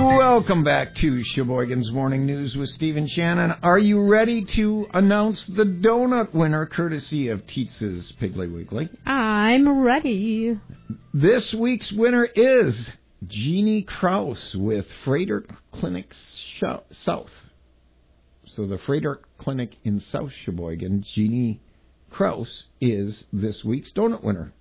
Welcome back to Sheboygan's Morning News with Stephen Shannon. Are you ready to announce the donut winner courtesy of Tietz's Piggly Wiggly? I'm ready. This week's winner is Jeannie Krause with Freighter Clinic South. So the Freighter Clinic in South Sheboygan, Jeannie Krause is this week's donut winner.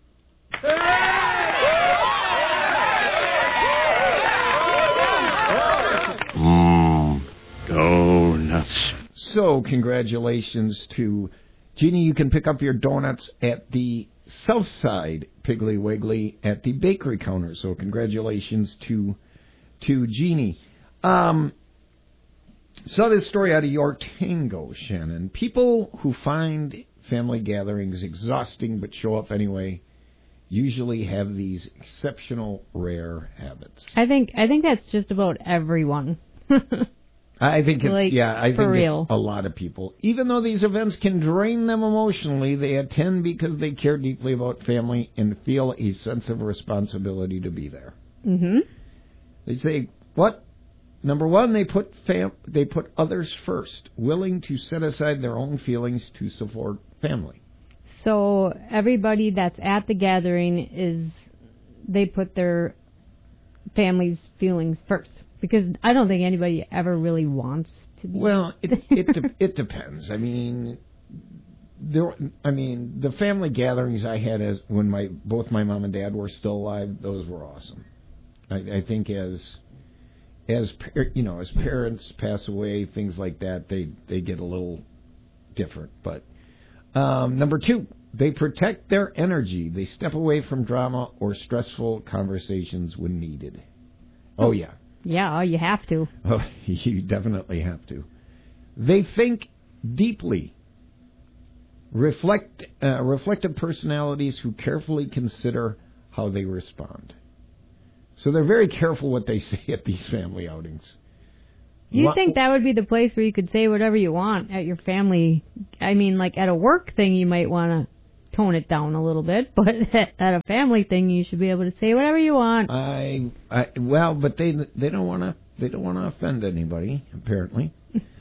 Go nuts. So congratulations to Jeannie. You can pick up your donuts at the Southside Piggly Wiggly at the bakery counter. So congratulations to Jeannie. Saw this story out of Your Tango, Shannon. People who find family gatherings exhausting but show up anyway usually have these exceptional rare habits. I think that's just about everyone. I think it's, like, I think real. It's a lot of people. Even though these events can drain them emotionally, they attend because they care deeply about family and feel a sense of responsibility to be there. Mm-hmm. They say, what? Number one, they put others first, willing to set aside their own feelings to support family. So everybody that's at the gathering they put their family's feelings first. Because I don't think anybody ever really wants to be. Well, it depends. I mean, the family gatherings I had when both my mom and dad were still alive, those were awesome. I think as parents pass away, things like that, they get a little different. But number two, they protect their energy. They step away from drama or stressful conversations when needed. Oh yeah. Yeah, you have to. Oh, you definitely have to. They think deeply. Reflective personalities who carefully consider how they respond. So they're very careful what they say at these family outings. You think that would be the place where you could say whatever you want at your family? I mean, like at a work thing, you might want to tone it down a little bit, but at a family thing, you should be able to say whatever you want. But they don't want to offend anybody, apparently.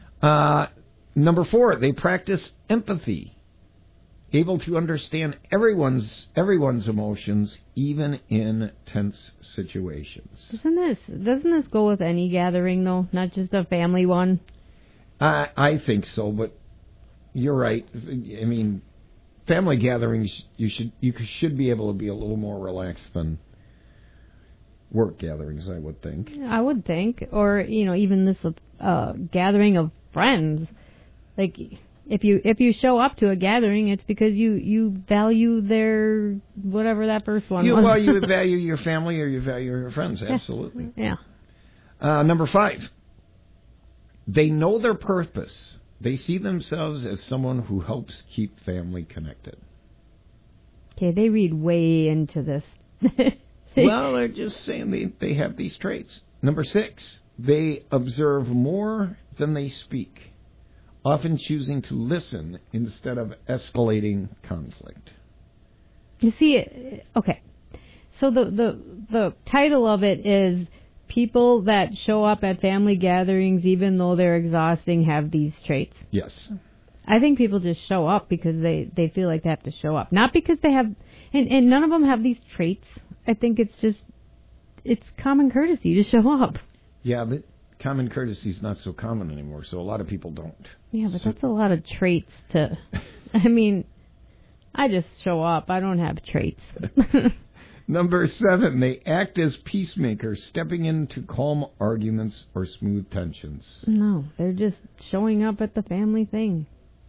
Number four, they practice empathy, able to understand everyone's emotions, even in tense situations. Doesn't this go with any gathering though, not just a family one? I think so, but you're right. I mean, family gatherings, you should be able to be a little more relaxed than work gatherings, I would think. I would think, or even this gathering of friends. Like if you show up to a gathering, it's because you value their whatever that first one was. Well, you value your family or you value your friends. Absolutely. Yeah. Number five, they know their purpose. They see themselves as someone who helps keep family connected. Okay, they read way into this. Well, they're just saying they have these traits. Number six, they observe more than they speak, often choosing to listen instead of escalating conflict. You see, okay, so the title of it is people that show up at family gatherings, even though they're exhausting, have these traits. Yes. I think people just show up because they feel like they have to show up. Not because they have, and none of them have these traits. I think it's common courtesy to show up. Yeah, but common courtesy is not so common anymore, so a lot of people don't. Yeah, but that's a lot of traits to, I mean, I just show up. I don't have traits. Number seven, they act as peacemakers, stepping in to calm arguments or smooth tensions. No, they're just showing up at the family thing.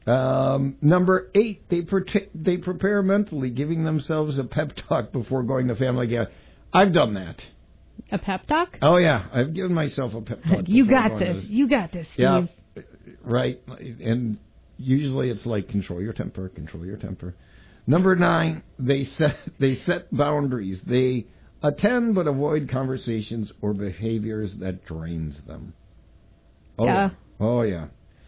Number eight, they prepare mentally, giving themselves a pep talk before going to family gathering. I've done that. A pep talk? Oh, yeah. I've given myself a pep talk. You got this. You got this, Steve. Yeah, right. And usually it's like, control your temper, control your temper. Number nine, they set boundaries. They attend but avoid conversations or behaviors that drains them. Oh, yeah. Oh, yeah.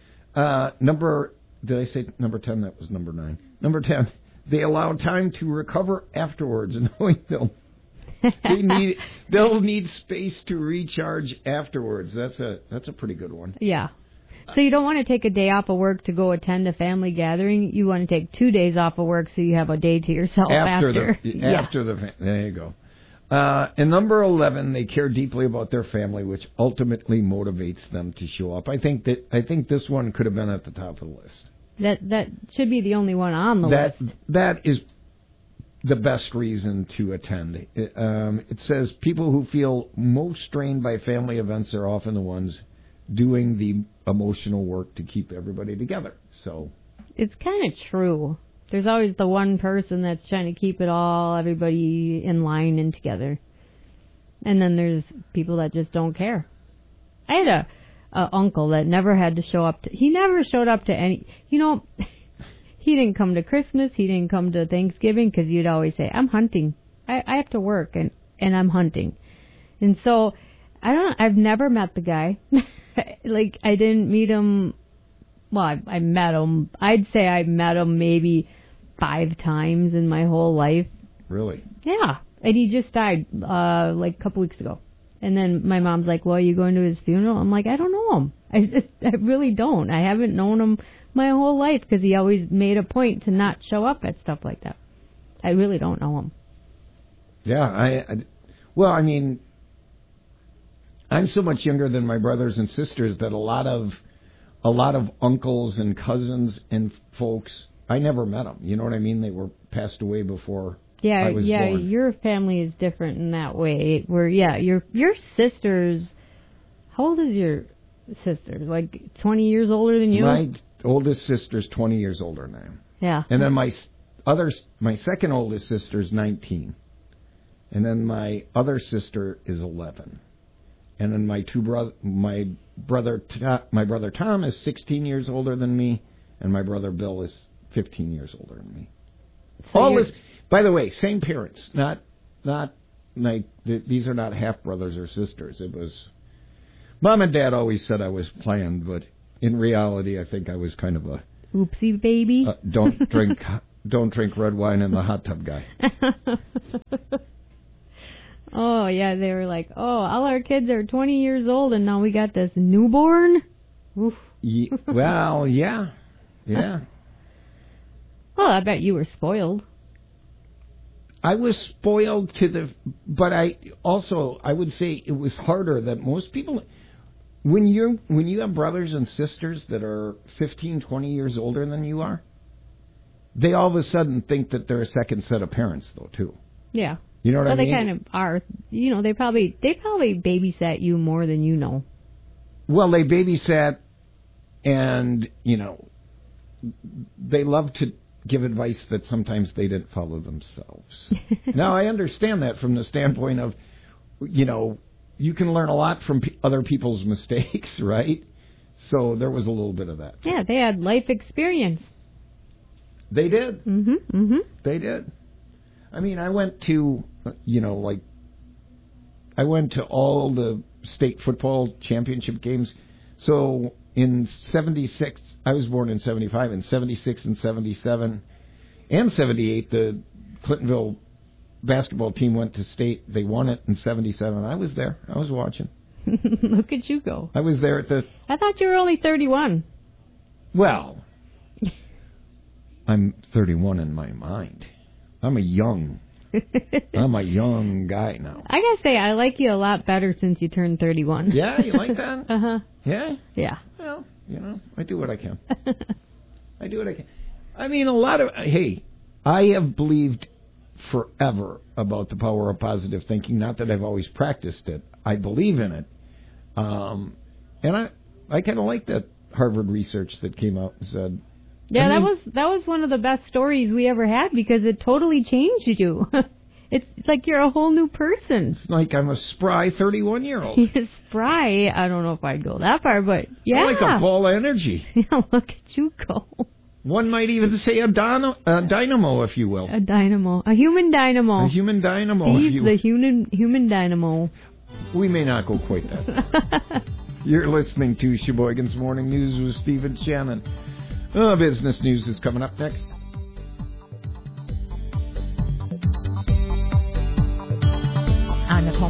Did I say number 10? That was number 9. Number 10, they allow time to recover afterwards, knowing They'll need space to recharge afterwards. That's a pretty good one. Yeah. So you don't want to take a day off of work to go attend a family gathering. You want to take 2 days off of work so you have a day to yourself after. There you go. And number 11, they care deeply about their family, which ultimately motivates them to show up. I think this one could have been at the top of the list. That should be the only one on the list. That is the best reason to attend. It says people who feel most strained by family events are often the ones doing the emotional work to keep everybody together. So it's kind of true. There's always the one person that's trying to keep everybody in line and together. And then there's people that just don't care. I had a uncle that never had to show up he never showed up to any, he didn't come to Christmas, he didn't come to Thanksgiving, because you'd always say, I'm hunting. I have to work and I'm hunting. And so, I've never met the guy. Like, I didn't meet him, well, I met him. I'd say I met him maybe 5 times in my whole life. Really? Yeah. And he just died, like a couple weeks ago. And then my mom's like, well, are you going to his funeral? I'm like, I don't know him. I really don't. I haven't known him my whole life because he always made a point to not show up at stuff like that. I really don't know him. Yeah, I'm so much younger than my brothers and sisters that a lot of uncles and cousins and folks, I never met them. You know what I mean? They were passed away before I was born. Your family is different in that way. Where your sisters. How old is your sister? Like 20 years older than you? My oldest sister's 20 years older than I am. Yeah. And then my second oldest sister's 19, and then my other sister is 11. And then my brother Tom is 16 years older than me, and my brother Bill is 15 years older than me. So by the way, same parents. Not like these are not half brothers or sisters. It was Mom and Dad always said I was planned, but in reality, I think I was kind of a oopsie baby. Don't drink red wine in the hot tub guy. Oh, yeah, they were like, all our kids are 20 years old, and now we got this newborn? Oof. Well, yeah. Well, I bet you were spoiled. I was spoiled but I would say it was harder that most people, when you have brothers and sisters that are 15, 20 years older than you are, they all of a sudden think that they're a second set of parents, though, too. Yeah. You know what I mean? Well, they kind of are. They probably babysat you more than you know. Well, they babysat, and, they love to give advice that sometimes they didn't follow themselves. Now, I understand that from the standpoint of, you can learn a lot from other people's mistakes, right? So there was a little bit of that. Yeah, they had life experience. They did. Mm-hmm. They did. I mean, I went to, I went to all the state football championship games. So in 76, I was born in 75, in 76 and 77 and 78, the Clintonville basketball team went to state. They won it in 77. I was there. I was watching. Look at you go. I was there at I thought you were only 31. Well, I'm 31 in my mind. I'm a young guy now. I gotta say, I like you a lot better since you turned 31. Yeah, you like that? Uh-huh. Yeah? Yeah. Well, I do what I can. I mean, I have believed forever about the power of positive thinking. Not that I've always practiced it. I believe in it. And I kind of like that Harvard research that came out and said, yeah, that was one of the best stories we ever had because it totally changed you. It's like you're a whole new person. It's like I'm a spry 31-year-old. You're spry. I don't know if I'd go that far, but yeah. I'm like a ball of energy. Yeah, look at you go. One might even say a dynamo, if you will. A dynamo. A human dynamo. A human dynamo. Steve, the human dynamo. We may not go quite that. You're listening to Sheboygan's Morning News with Steve and Shannon. Business news is coming up next.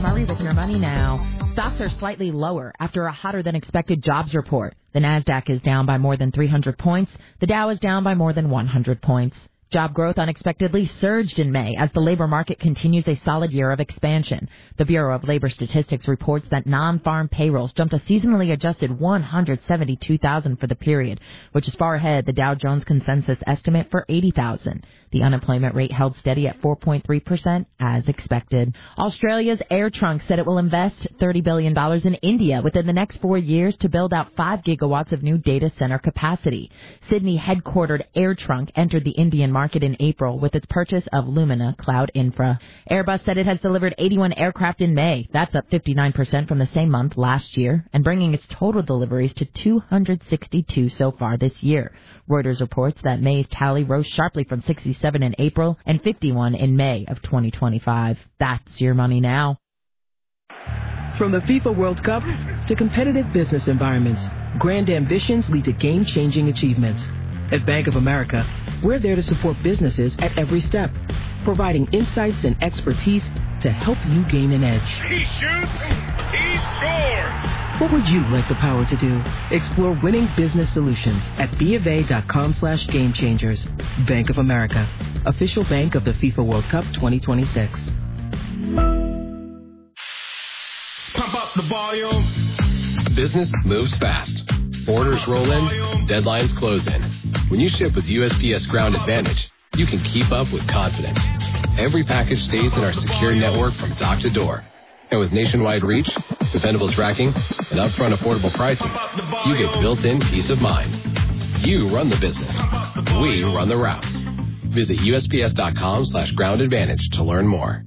Murray with your money now. Stocks are slightly lower after a hotter-than-expected jobs report. The Nasdaq is down by more than 300 points. The Dow is down by more than 100 points. Job growth unexpectedly surged in May as the labor market continues a solid year of expansion. The Bureau of Labor Statistics reports that non-farm payrolls jumped a seasonally adjusted 172,000 for the period, which is far ahead the Dow Jones consensus estimate for 80,000. The unemployment rate held steady at 4.3% as expected. Australia's AirTrunk said it will invest $30 billion in India within the next 4 years to build out 5 gigawatts of new data center capacity. Sydney-headquartered AirTrunk entered the Indian market in April with its purchase of Lumina Cloud Infra. Airbus said it has delivered 81 aircraft in May. That's up 59% from the same month last year, and bringing its total deliveries to 262 so far this year. Reuters reports that May's tally rose sharply from 67 in April and 51 in May of 2025. That's your money now. From the FIFA World Cup to competitive business environments, grand ambitions lead to game-changing achievements. At Bank of America, we're there to support businesses at every step, providing insights and expertise to help you gain an edge. He shoots, he scores! What would you like the power to do? Explore winning business solutions at BofA.com/gamechangers. Bank of America, official bank of the FIFA World Cup 2026. Pump up the volume. Business moves fast. Orders roll in, deadlines close in. When you ship with USPS Ground Advantage, you can keep up with confidence. Every package stays in our secure network from dock to door. And with nationwide reach, dependable tracking, and upfront affordable pricing, you get built-in peace of mind. You run the business. We run the routes. Visit USPS.com/Ground Advantage to learn more.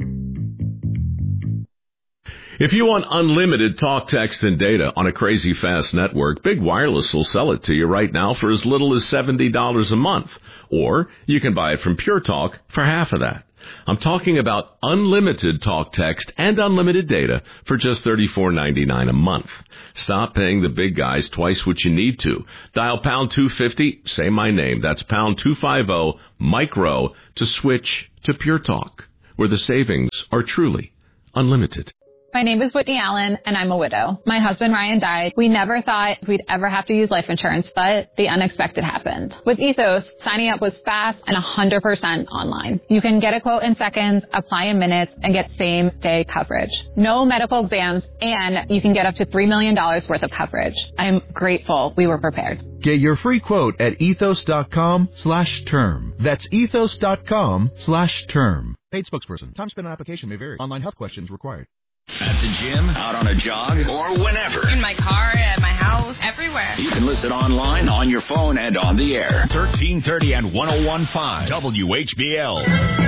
If you want unlimited talk, text, and data on a crazy fast network, Big Wireless will sell it to you right now for as little as $70 a month. Or you can buy it from Pure Talk for half of that. I'm talking about unlimited talk, text, and unlimited data for just $34.99 a month. Stop paying the big guys twice what you need to. Dial pound 250, say my name. That's pound 250 micro to switch to Pure Talk, where the savings are truly unlimited. My name is Whitney Allen, and I'm a widow. My husband, Ryan, died. We never thought we'd ever have to use life insurance, but the unexpected happened. With Ethos, signing up was fast and 100% online. You can get a quote in seconds, apply in minutes, and get same-day coverage. No medical exams, and you can get up to $3 million worth of coverage. I'm grateful we were prepared. Get your free quote at ethos.com/term. That's ethos.com/term. Paid spokesperson. Time spent on application may vary. Online health questions required. At the gym, out on a jog, or whenever. In my car, at my house, everywhere. You can listen online, on your phone, and on the air. 1330 and 101.5 WHBL.